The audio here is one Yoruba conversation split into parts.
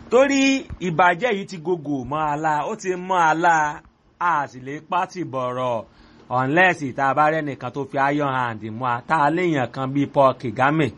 torí ìbàjẹ́ yìí ti gògò mọ́ àlá ó ti mọ́ àlá a sì lè pátì bọ̀rọ̀ unless ìta bá rẹ́ nìkan tó fi iron hand mú a tá a léèyàn kan bíi Paul Kagame.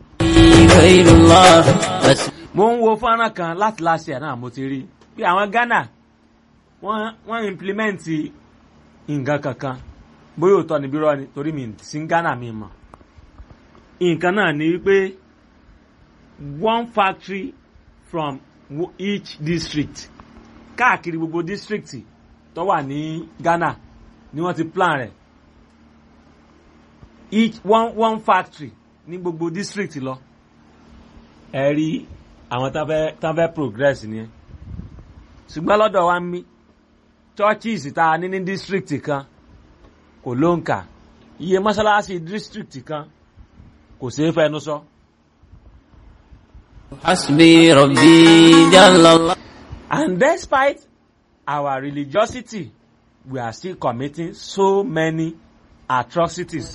mo ń wo fọ́nrán kan láti láṣẹ náà mo ti rí bí àwọn Ghana wọ́n implement nǹkan kankan bóyá òótọ́ níbí rọ́ ni torí mi sí Ghana mi mọ̀ nǹkan náà ni wípé one factory from each district káàkiri gbogbo district tó wà ní Ghana ni wọ́n ti plan rẹ̀ each one factory ní gbogbo district lọ ẹ rí àwọn tán fẹ́ progress ni ẹ ṣùgbọ́n lọ́dọ̀ wa ń mí churches tá a ní district kan kò ló ń kà iye mọ́sálásí district kan kò ṣeé fẹnu sọ. Hasbi Rabbi Jallallah. And despite our religiosity, we are still committing so many atrocities.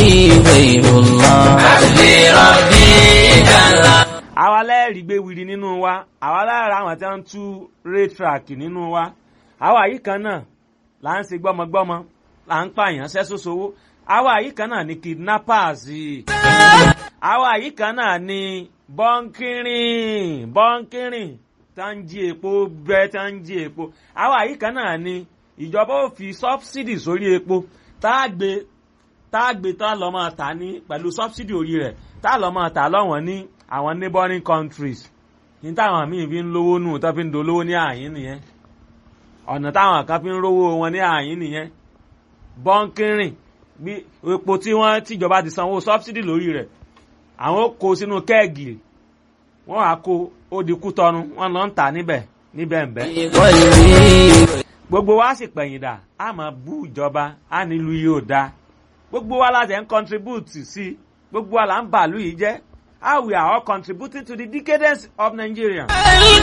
Àwa lẹ́rìí gbé wiri nínú wa, àwa lára àwọn tí wọ́n ń tú raytrack nínú wa. Àwa yìí kan náà là ń ṣe gbọ́mọgbọ́mọ, là ń pààyàn sẹ́sọ́sowó. Àwa yìí kan náà ni kidnappers. Àwa yìí kan náà ni bọ́ńkìrìn tá ń jí epo bẹ́ẹ̀ tá ń jí epo. Àwa yìí kan náà ni ìjọba ó fi subsidy sórí epo tá a gbé tá lọ máa tà ní pẹ̀lú subsidy orí rẹ̀ tá lọ máa tà lọ́wọ́n ní àwọn neighboring countries. Ní táwọn míì fi ń lówó nù tó fi ń dolówó ní àyín nìyẹn. Ọ̀nà táwọn kan fi ń rówó wọn ní àyín nìyẹn. Bọ́ńkìrìn bí epo tíjọba ti sanwó subsidy lórí rẹ̀ àwọn kó sínú kẹ́ẹ̀gì wọ́n á kó ó di Kútọ́nù wọ́n lọ ń tà níbẹ̀ ńbẹ̀. Gbogbo wa sì pẹ̀yìndà a máa bú ìjọba a nílùú yìí ò dáa gbogbo wa láti ń contribute sí gbogbo wa là ń bàlú yìí jẹ́ how we are all contributing to the decadence of Nigeria.